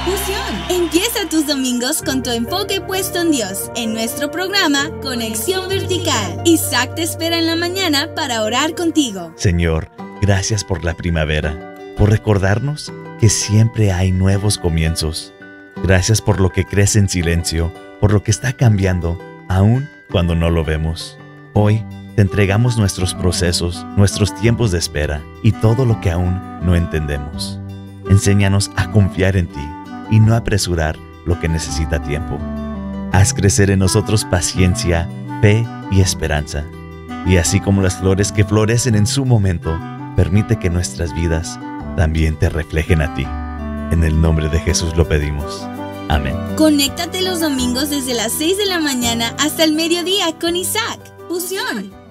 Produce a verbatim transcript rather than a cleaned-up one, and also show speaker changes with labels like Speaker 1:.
Speaker 1: Fusión. Empieza tus domingos con tu enfoque puesto en Dios, en nuestro programa Conexión Vertical. Isaac te espera en la mañana para orar contigo.
Speaker 2: Señor, gracias por la primavera, por recordarnos que siempre hay nuevos comienzos. Gracias por lo que crece en silencio, por lo que está cambiando, aun cuando no lo vemos. Hoy te entregamos nuestros procesos, nuestros tiempos de espera y todo lo que aún no entendemos. Enséñanos a confiar en ti y no apresurar lo que necesita tiempo. Haz crecer en nosotros paciencia, fe y esperanza. Y así como las flores que florecen en su momento, permite que nuestras vidas también te reflejen a ti. En el nombre de Jesús lo pedimos. Amén.
Speaker 1: Conéctate los domingos desde las seis de la mañana hasta el mediodía con Isaac. Fusión.